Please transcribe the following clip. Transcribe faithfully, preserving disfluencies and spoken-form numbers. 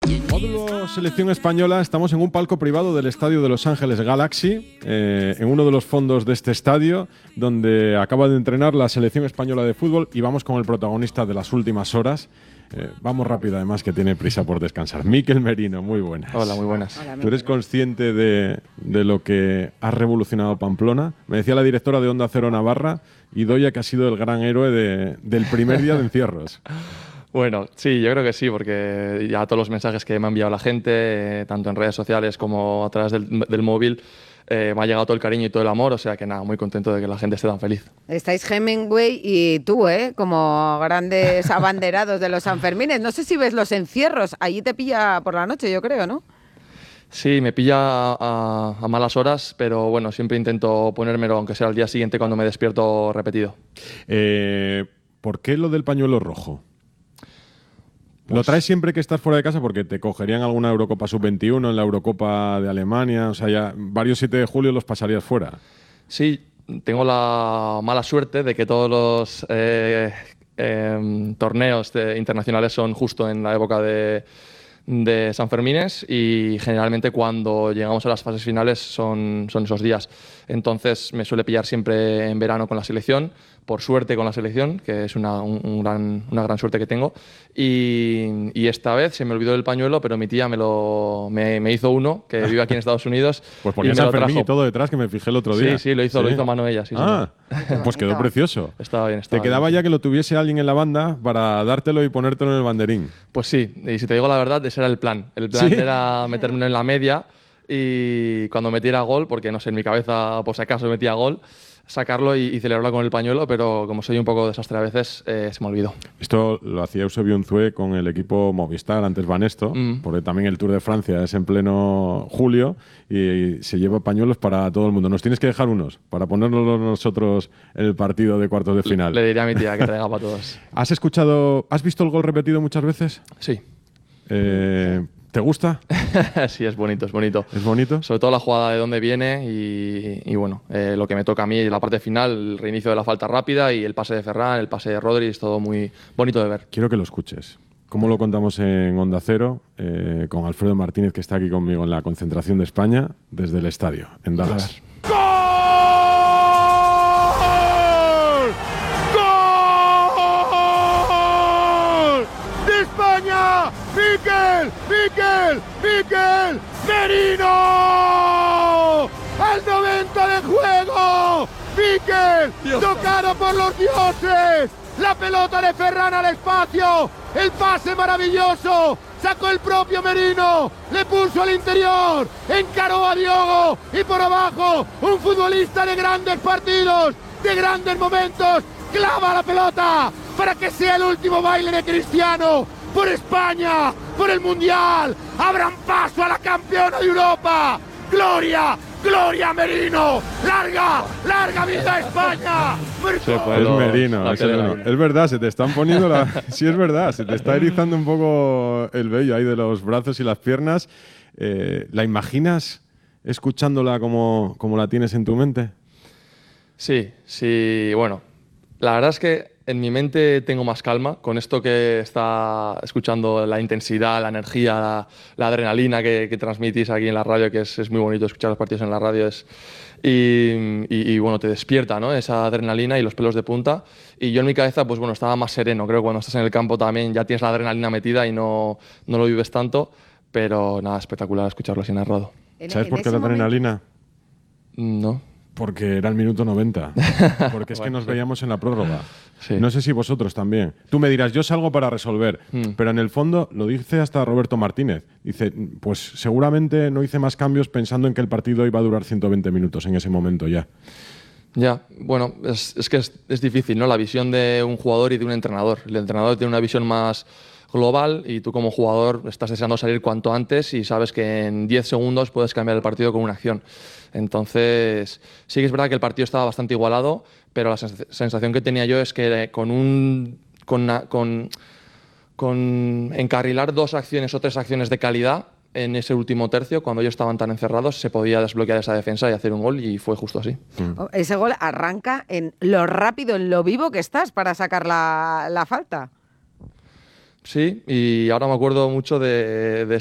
Módulo Selección Española, estamos en un palco privado del estadio de Los Ángeles Galaxy, eh, en uno de los fondos de este estadio, donde acaba de entrenar la Selección Española de Fútbol, y vamos con el protagonista de las últimas horas. Eh, vamos rápido, además, que tiene prisa por descansar. Mikel Merino, muy buenas. Hola, muy buenas. ¿Tú eres consciente de, de lo que ha revolucionado Pamplona? Me decía la directora de Onda Cero Navarra, Idoia, que ha sido el gran héroe de, del primer día de encierros. Bueno, sí, yo creo que sí, porque ya todos los mensajes que me ha enviado la gente, eh, tanto en redes sociales como a través del, del móvil, eh, me ha llegado todo el cariño y todo el amor, o sea que nada, muy contento de que la gente esté tan feliz. Estáis Hemingway y tú, ¿eh? Como grandes abanderados de los Sanfermines. No sé si ves los encierros, allí te pilla por la noche, yo creo, ¿no? Sí, me pilla a, a malas horas, pero bueno, siempre intento ponérmelo, aunque sea al día siguiente cuando me despierto repetido. Eh, ¿Por qué lo del pañuelo rojo? ¿Lo traes siempre que estás fuera de casa? Porque te cogerían alguna Eurocopa sub veintiuno, en la Eurocopa de Alemania, o sea, ya varios siete de julio los pasarías fuera. Sí, tengo la mala suerte de que todos los eh, eh, torneos de, internacionales son justo en la época de, de Sanfermines, y generalmente cuando llegamos a las fases finales son, son esos días. Entonces me suele pillar siempre en verano con la selección, por suerte con la selección, que es una, un, un gran, una gran suerte que tengo. Y, y esta vez se me olvidó el pañuelo, pero mi tía me, lo, me, me hizo uno, que vive aquí en Estados Unidos. Pues ponía San Fermín y todo detrás, que me fijé el otro día. Sí, sí, lo hizo, ¿Sí? lo hizo a mano ella. Sí, ah, pues quedó precioso. Estaba bien, estaba Te quedaba bien. ya que lo tuviese alguien en la banda para dártelo y ponértelo en el banderín. Pues sí, y si te digo la verdad, ese era el plan. El plan ¿Sí? era meterme en la media y cuando metiera gol, porque no sé, en mi cabeza por si acaso metía gol, sacarlo y, y celebrarlo con el pañuelo, pero como soy un poco desastre a veces, eh, se me olvidó. Esto lo hacía Eusebio Unzué con el equipo Movistar, antes Banesto, mm. porque también el Tour de Francia es en pleno julio y, y se lleva pañuelos para todo el mundo. Nos tienes que dejar unos para ponernos nosotros en el partido de cuartos de final. Le, le diría a mi tía que traiga para todos. ¿Has escuchado, has visto el gol repetido muchas veces? Sí. Eh, ¿Te gusta? Sí, es bonito, es bonito. ¿Es bonito? Sobre todo la jugada de dónde viene y, y bueno, eh, lo que me toca a mí, la parte final, el reinicio de la falta rápida y el pase de Ferran, el pase de Rodri, es todo muy bonito de ver. Quiero que lo escuches. ¿Cómo lo contamos en Onda Cero? Eh, con Alfredo Martínez, que está aquí conmigo en la concentración de España, desde el estadio, en Dallas. ¡Mikel! ¡Mikel! ¡Mikel! ¡Merino! ¡Al noventa de juego! ¡Mikel! Dios. ¡Tocado por los dioses! ¡La pelota de Ferran al espacio! ¡El pase maravilloso! ¡Sacó el propio Merino! ¡Le puso al interior! ¡Encaró a Diogo! ¡Y por abajo! ¡Un futbolista de grandes partidos! ¡De grandes momentos! ¡Clava la pelota! ¡Para que sea el último baile de Cristiano! ¡Por España! ¡Por el Mundial! ¡Abran paso a la campeona de Europa! ¡Gloria! ¡Gloria Merino! ¡Larga! ¡Larga vida a España! Sí, pues es Merino, es, Merino. Es verdad, se te están poniendo la... Sí, es verdad, se te está erizando un poco el vello ahí de los brazos y las piernas. Eh, ¿La imaginas escuchándola como, como la tienes en tu mente? Sí, sí, bueno. La verdad es que en mi mente tengo más calma con esto que está escuchando, la intensidad, la energía, la, la adrenalina que, que transmitís aquí en la radio, que es, es muy bonito escuchar los partidos en la radio. Es, y, y, y bueno, te despierta, ¿no?, esa adrenalina y los pelos de punta. Y yo en mi cabeza, pues bueno, estaba más sereno. Creo que cuando estás en el campo también ya tienes la adrenalina metida y no, no lo vives tanto. Pero nada, espectacular escucharlo así narrado. ¿Sabes por qué la adrenalina? No. Porque era el minuto noventa. Porque es bueno, que nos sí. veíamos en la prórroga. Sí. No sé si vosotros también. Tú me dirás, yo salgo para resolver. Mm. Pero en el fondo, lo dice hasta Roberto Martínez. Dice, pues seguramente no hice más cambios pensando en que el partido iba a durar ciento veinte minutos en ese momento ya. Ya, bueno, es, es que es, es difícil, ¿no? La visión de un jugador y de un entrenador. El entrenador tiene una visión más global y tú como jugador estás deseando salir cuanto antes y sabes que en diez segundos puedes cambiar el partido con una acción. Entonces, sí que es verdad que el partido estaba bastante igualado, pero la sens- sensación que tenía yo es que con un con, con, con encarrilar dos acciones o tres acciones de calidad en ese último tercio, cuando ellos estaban tan encerrados, se podía desbloquear esa defensa y hacer un gol, y fue justo así. Mm. Ese gol arranca en lo rápido, en lo vivo que estás para sacar la, la falta. Sí, y ahora me acuerdo mucho de, de